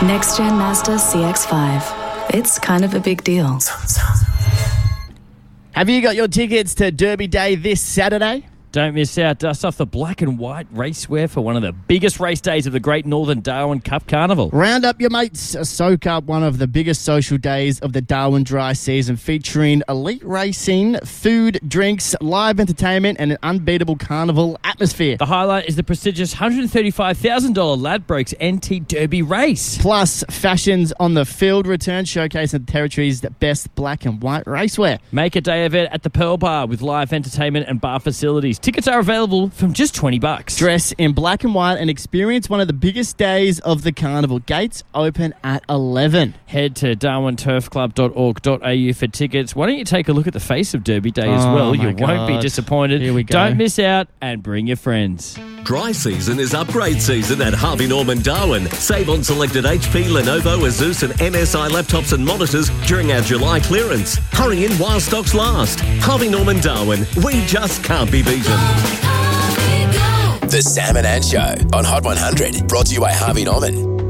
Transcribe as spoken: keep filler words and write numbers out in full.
Next Gen Mazda C X five. It's kind of a big deal. Have you got your tickets to Derby Day this Saturday? Don't miss out. Dust off the black and white racewear for one of the biggest race days of the Great Northern Darwin Cup Carnival. Round up your mates, soak up one of the biggest social days of the Darwin dry season, featuring elite racing, food, drinks, live entertainment, and an unbeatable carnival atmosphere. The highlight is the prestigious one hundred thirty-five thousand dollars Ladbrokes N T Derby race. Plus, fashions on the field return, showcasing the territory's best black and white racewear. Make a day of it at the Pearl Bar with live entertainment and bar facilities. Tickets are available from just twenty bucks. Dress in black and white and experience one of the biggest days of the carnival. Gates open at eleven. Head to darwin turf club dot org dot a u for tickets. Why don't you take a look at the face of Derby Day as Oh, well? my You won't be God. disappointed. Here we go. Don't miss out and bring your friends. Dry season is upgrade season at Harvey Norman Darwin. Save on selected H P, Lenovo, Asus and M S I laptops and monitors during our July clearance. Hurry in while stocks last. Harvey Norman Darwin. We just can't be beaten. The Sam and Ann Show on Hot one hundred. Brought to you by Harvey Norman.